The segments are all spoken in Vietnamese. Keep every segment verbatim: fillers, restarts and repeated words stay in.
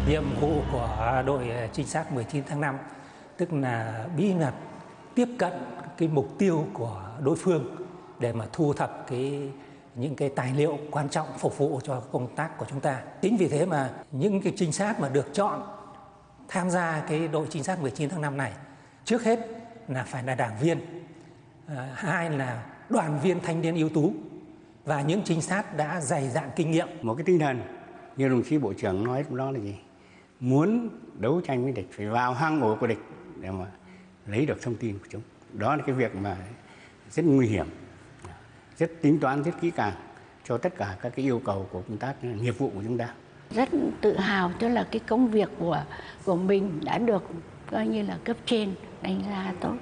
Nhiệm vụ của đội trinh sát mười chín tháng năm tức là bí mật tiếp cận cái mục tiêu của đối phương để mà thu thập cái những cái tài liệu quan trọng phục vụ cho công tác của chúng ta. Chính vì thế mà những cái trinh sát mà được chọn tham gia cái đội trinh sát mười chín tháng năm này, trước hết là phải là đảng viên, à, hai là đoàn viên thanh niên ưu tú và những trinh sát đã dày dạn kinh nghiệm. Một cái tinh thần như đồng chí Bộ trưởng nói cũng đó là gì? Muốn đấu tranh với địch phải vào hang ổ của địch để mà lấy được thông tin của chúng. Đó là cái việc mà rất nguy hiểm, rất tính toán, rất kỹ càng cho tất cả các cái yêu cầu của công tác nghiệp vụ của chúng ta. Rất tự hào tức là cái công việc của của mình đã được coi như là cấp trên đánh giá tốt.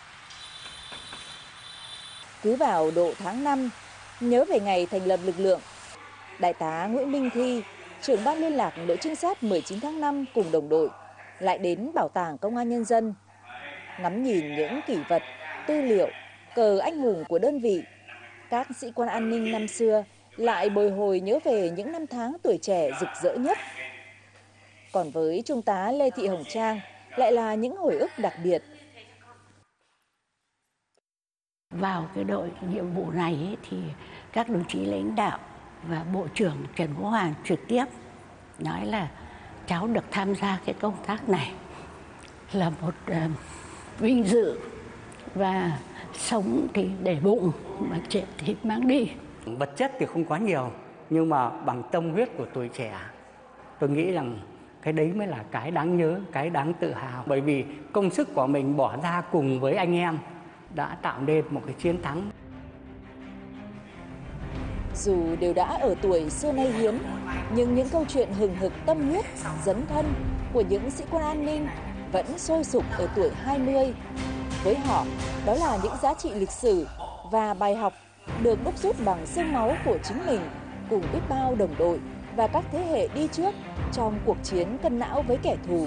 Cứ vào độ tháng năm, nhớ về ngày thành lập lực lượng, Đại tá Nguyễn Minh Thi, trưởng ban liên lạc đội trinh sát mười chín tháng năm cùng đồng đội lại đến Bảo tàng Công an Nhân dân, ngắm nhìn những kỷ vật, tư liệu, cờ anh hùng của đơn vị. Các sĩ quan an ninh năm xưa lại bồi hồi nhớ về những năm tháng tuổi trẻ rực rỡ nhất. Còn với Trung tá Lê Thị Hồng Trang lại là những hồi ức đặc biệt. Vào cái đội nhiệm vụ này ấy, thì các đồng chí lãnh đạo và Bộ trưởng Trần Quốc Hoàn trực tiếp nói là cháu được tham gia cái công tác này là một uh, vinh dự, và sống thì để bụng mà chết thì mang đi. Vật chất thì không quá nhiều, nhưng mà bằng tâm huyết của tuổi trẻ, tôi nghĩ rằng cái đấy mới là cái đáng nhớ, cái đáng tự hào. Bởi vì công sức của mình bỏ ra cùng với anh em đã tạo nên một cái chiến thắng. Dù đều đã ở tuổi xưa nay hiếm, nhưng những câu chuyện hừng hực tâm huyết, dấn thân của những sĩ quan an ninh vẫn sôi sục ở tuổi hai mươi. Với họ, đó là những giá trị lịch sử và bài học được đúc rút bằng xương máu của chính mình cùng biết bao đồng đội và các thế hệ đi trước trong cuộc chiến cân não với kẻ thù.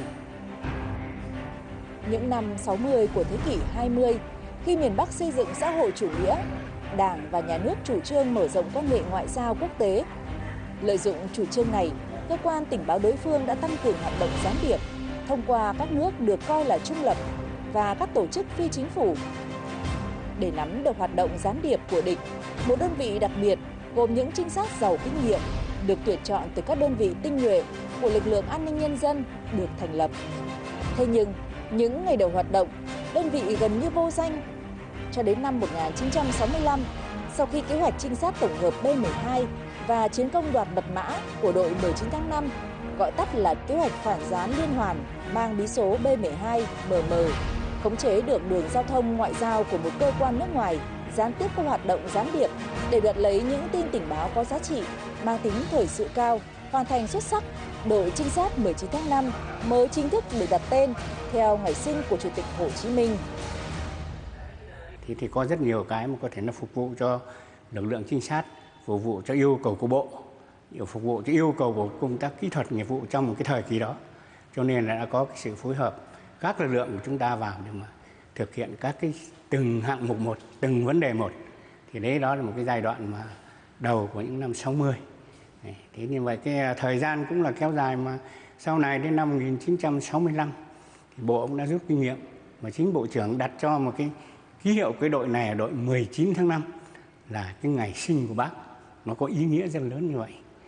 Những năm sáu mươi của thế kỷ hai mươi, khi miền Bắc xây dựng xã hội chủ nghĩa, Đảng và Nhà nước chủ trương mở rộng quan hệ ngoại giao quốc tế. Lợi dụng chủ trương này, cơ quan tình báo đối phương đã tăng cường hoạt động gián điệp thông qua các nước được coi là trung lập và các tổ chức phi chính phủ. Để nắm được hoạt động gián điệp của địch, một đơn vị đặc biệt gồm những trinh sát giàu kinh nghiệm được tuyển chọn từ các đơn vị tinh nhuệ của lực lượng an ninh nhân dân được thành lập. Thế nhưng, những ngày đầu hoạt động, đơn vị gần như vô danh. Cho đến năm một nghìn chín trăm sáu mươi lăm, sau khi kế hoạch trinh sát tổng hợp B mười hai và chiến công đoạt mật mã của đội mười chín tháng năm, gọi tắt là kế hoạch phản gián liên hoàn mang bí số B mười hai M M, khống chế được đường giao thông ngoại giao của một cơ quan nước ngoài gián tiếp có hoạt động gián điệp để đoạt lấy những tin tình báo có giá trị, mang tính thời sự cao, hoàn thành xuất sắc, đội trinh sát mười chín tháng năm mới chính thức được đặt tên theo ngày sinh của Chủ tịch Hồ Chí Minh. Thì, thì có rất nhiều cái mà có thể nó phục vụ cho lực lượng trinh sát, phục vụ cho yêu cầu của Bộ, phục vụ cho yêu cầu của công tác kỹ thuật nghiệp vụ trong một cái thời kỳ đó. Cho nên là đã có cái sự phối hợp các lực lượng của chúng ta vào để mà thực hiện các cái từng hạng mục một, từng vấn đề một. Thì đấy đó là một cái giai đoạn mà đầu của những năm sáu mươi. Thế như vậy cái thời gian cũng là kéo dài, mà sau này đến năm một nghìn chín trăm sáu mươi lăm thì Bộ cũng đã rút kinh nghiệm, mà chính Bộ trưởng đặt cho một cái ký hiệu cái đội này là đội mười chín tháng năm, là cái ngày sinh của Bác. Nó có ý nghĩa rất lớn như vậy.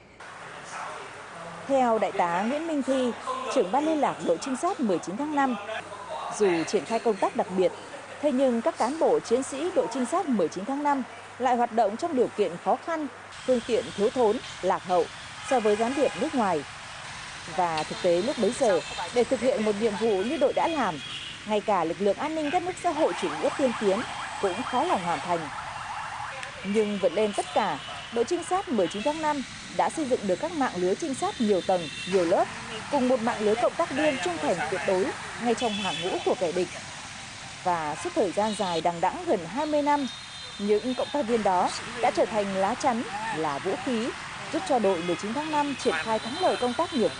Theo Đại tá Nguyễn Minh Thi, trưởng ban liên lạc đội trinh sát mười chín tháng năm, dù triển khai công tác đặc biệt, thế nhưng các cán bộ chiến sĩ đội trinh sát mười chín tháng năm lại hoạt động trong điều kiện khó khăn, phương tiện thiếu thốn, lạc hậu so với gián điệp nước ngoài. Và thực tế lúc bấy giờ, để thực hiện một nhiệm vụ như đội đã làm, ngay cả lực lượng an ninh các nước xã hội chủ nghĩa tiên tiến cũng khó lòng hoàn thành. Nhưng vượt lên tất cả, đội trinh sát mười chín tháng năm đã xây dựng được các mạng lưới trinh sát nhiều tầng, nhiều lớp, cùng một mạng lưới cộng tác viên trung thành tuyệt đối ngay trong hàng ngũ của kẻ địch. Và suốt thời gian dài đằng đẵng gần hai mươi năm, những cộng tác viên đó đã trở thành lá chắn, là vũ khí, giúp cho đội mười chín tháng năm triển khai thắng lợi công tác nghiệp vụ.